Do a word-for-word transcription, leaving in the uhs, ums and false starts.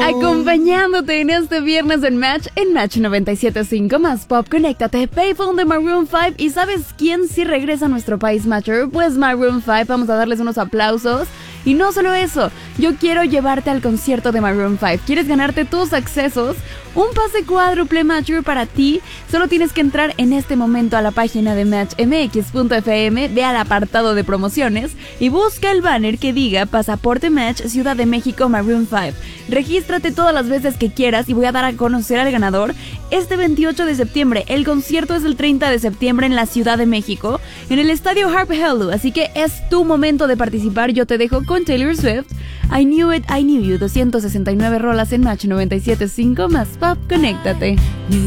Acompañándote en este viernes en Match, en Match noventa y siete punto cinco más Pop, conéctate, Payphone de Maroon cinco. ¿Y sabes quién sí regresa a nuestro país, Matcher? Pues Maroon cinco, vamos a darles unos aplausos. Y no solo eso, yo quiero llevarte al concierto de Maroon cinco. ¿Quieres ganarte tus accesos? Un pase cuádruple, Matcher, para ti. Solo tienes que entrar en este momento a la página de match m x punto f m, ve al apartado de promociones y busca el banner que diga Pasaporte Match Ciudad de México Maroon cinco. Regístrate todas las veces que quieras y voy a dar a conocer al ganador este veintiocho de septiembre. El concierto es el treinta de septiembre en la Ciudad de México, en el estadio Harp Hello, así que es tu momento de participar. Yo te dejo con Taylor Swift, I Knew It, I Knew You, doscientas sesenta y nueve rolas en Match noventa y siete punto cinco más Pop, conéctate.